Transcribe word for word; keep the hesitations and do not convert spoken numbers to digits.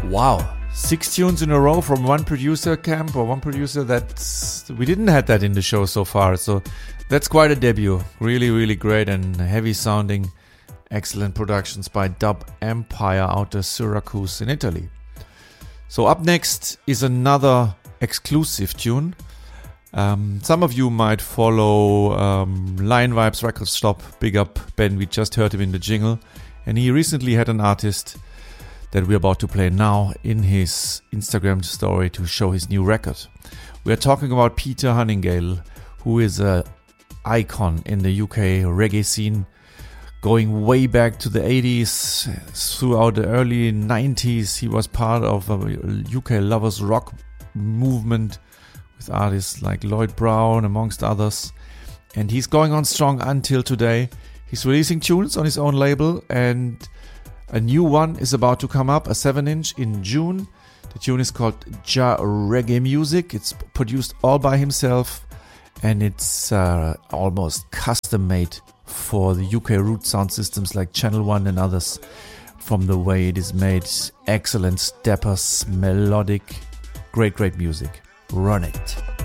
Wow, six tunes in a row from one producer camp or one producer. That's we didn't have that in the show so far, so that's quite a debut. Really, really great and heavy sounding. Excellent productions by Dub Empire out of Syracuse in Italy. So up next is another exclusive tune. Um, some of you might follow um, Lion Vibes Record Stop. Big up Ben, we just heard him in the jingle. And he recently had an artist that we're about to play now in his Instagram story to show his new record. We are talking about Peter Hunningale, who is an icon in the U K reggae scene, going way back to the eighties. Throughout the early nineties, he was part of a U K lovers rock movement with artists like Lloyd Brown, amongst others. And he's going on strong until today. He's releasing tunes on his own label, and a new one is about to come up, a seven inch in June. The tune is called Ja Reggae Music. It's produced all by himself, and it's uh, almost custom made for the U K root sound systems like Channel One and others. From the way it is made, excellent steppers, melodic, great, great music. Run it.